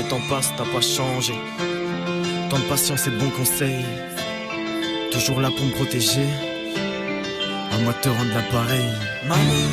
temps passe, t'as pas changé. Tant de patience et de bons conseils. Toujours là pour me protéger. À moi de te rendre l'appareil. Maman,